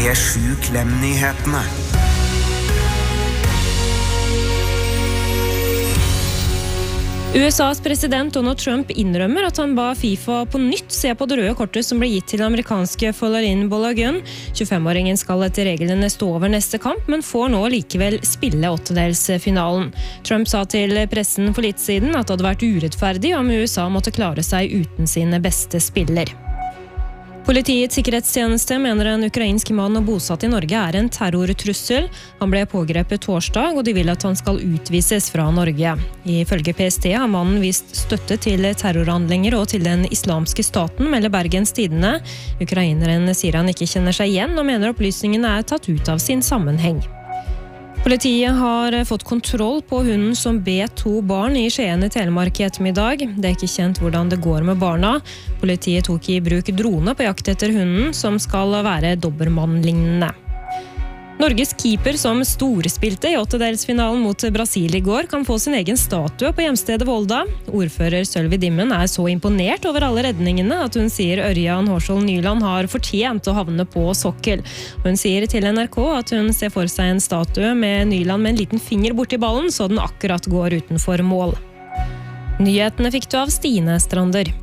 P7 Klem-nyhetene. USAs president Donald Trump innrømmer at han ba FIFA på nytt se på det røde kortet som ble gitt til amerikanske Folarin Balogun. 25-åringen skal etter reglene stå over neste kamp, men får nå likevel spille åttedelsfinalen. Trump sa til pressen for litt siden at det hadde vært urettferdig om USA måtte klare seg uten sine beste spiller. Politiets sikkerhetstjeneste mener en ukrainsk mann bosatt i Norge er en terrortrussel. Han ble pågrepet torsdag, og de vil at han skal utvises fra Norge. Ifølge PST har mannen vist støtte til terrorhandlinger og til den islamske staten, melder Bergens Tidende. Ukraineren sier han ikke kjenner seg igjen, og mener opplysningene er tatt ut av sin sammenheng. Politiet har fått kontroll på hunden som bet 2 barn i Skien i Telemark i ettermiddag. Det er ikke kjent hvordan det går med barna. Politiet tok i bruk drone på jakt etter hunden, som skal være dobermann-lignende. Norges keeper som storspilte i åttedelsfinalen mot Brasil i går kan få sin egen statue på hjemstedet Volda. Ordfører Sølvi Dimmen er så imponert over alle redningene at hun sier Ørjan Hårsvold Nyland har fortjent å havne på sokkel. Hun sier til NRK at hun ser for seg en statue med Nyland med en liten finger borti ballen, så den akkurat går utenfor mål. Nyhetene fikk du av Stine Strander.